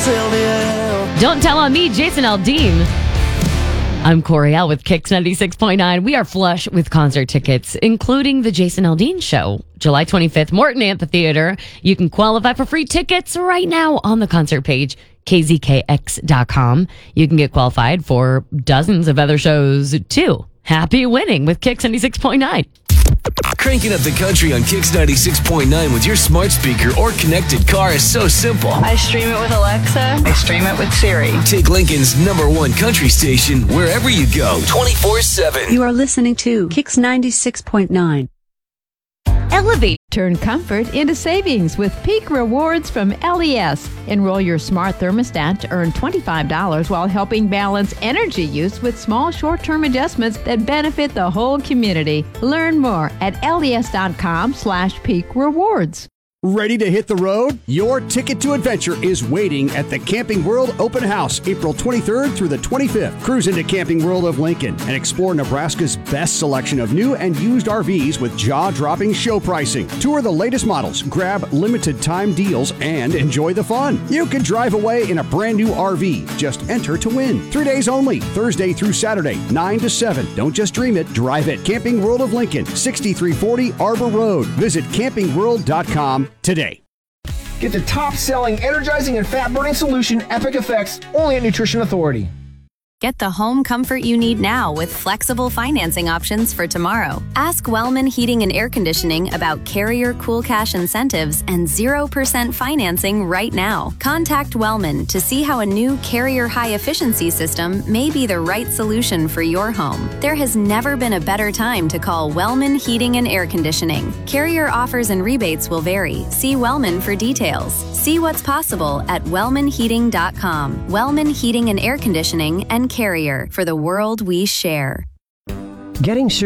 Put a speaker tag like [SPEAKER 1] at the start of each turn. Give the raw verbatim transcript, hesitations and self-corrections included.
[SPEAKER 1] Don't Tell on Me, Jason Aldean. I'm Coriel with Kicks ninety-six point nine. We are flush with concert tickets, including the Jason Aldean show, July twenty-fifth, Morton Amphitheater. You can qualify for free tickets right now on the concert page, k z k x dot com. You can get qualified for dozens of other shows, too. Happy winning with Kicks ninety-six point nine.
[SPEAKER 2] Cranking up the country on Kicks ninety-six point nine with your smart speaker or connected car is so simple.
[SPEAKER 3] I stream it with Alexa. I stream it with Siri.
[SPEAKER 2] Take Lincoln's number one country station wherever you go, twenty-four seven.
[SPEAKER 4] You are listening to Kicks ninety-six point nine.
[SPEAKER 1] Elevate.
[SPEAKER 5] Turn comfort into savings with Peak Rewards from L E S. Enroll your smart thermostat to earn twenty-five dollars while helping balance energy use with small short-term adjustments that benefit the whole community. Learn more at les.com slash peak rewards.
[SPEAKER 6] Ready to hit the road? Your ticket to adventure is waiting at the Camping World Open House, April twenty-third through the twenty-fifth. Cruise into Camping World of Lincoln and explore Nebraska's best selection of new and used R Vs with jaw-dropping show pricing. Tour the latest models, grab limited time deals, and enjoy the fun. You can drive away in a brand new R V. Just enter to win. Three days only, Thursday through Saturday, nine to seven. Don't just dream it, drive it. Camping World of Lincoln, sixty-three forty Arbor Road. Visit camping world dot com today.
[SPEAKER 7] Get the top-selling energizing and fat-burning solution, Epic Effects, only at Nutrition Authority.
[SPEAKER 8] Get the home comfort you need now with flexible financing options for tomorrow. Ask Wellman Heating and Air Conditioning about Carrier Cool Cash incentives and zero percent financing right now. Contact Wellman to see how a new Carrier high-efficiency system may be the right solution for your home. There has never been a better time to call Wellman Heating and Air Conditioning. Carrier offers and rebates will vary. See Wellman for details. See what's possible at wellman heating dot com. Wellman Heating and Air Conditioning and Carrier, for the world we share.
[SPEAKER 9] Getting